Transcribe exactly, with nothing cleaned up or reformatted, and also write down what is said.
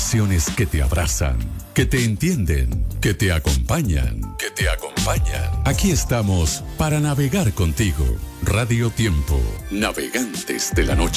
estaciones que te abrazan, que te entienden, que te acompañan, que te acompañan. Aquí estamos para navegar contigo. Radio Tiempo, navegantes de la noche.